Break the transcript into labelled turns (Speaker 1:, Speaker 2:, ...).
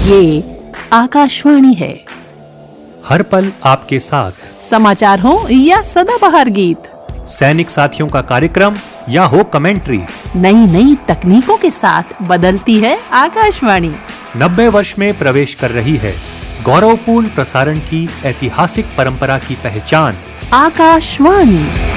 Speaker 1: ये आकाशवाणी है।
Speaker 2: हर पल आपके साथ,
Speaker 1: समाचार हो या सदाबहार गीत,
Speaker 2: सैनिक साथियों का कार्यक्रम या हो कमेंट्री,
Speaker 1: नई नई तकनीकों के साथ बदलती है आकाशवाणी।
Speaker 2: 90 वर्ष में प्रवेश कर रही है। गौरवपूर्ण प्रसारण की ऐतिहासिक परंपरा की पहचान
Speaker 1: आकाशवाणी।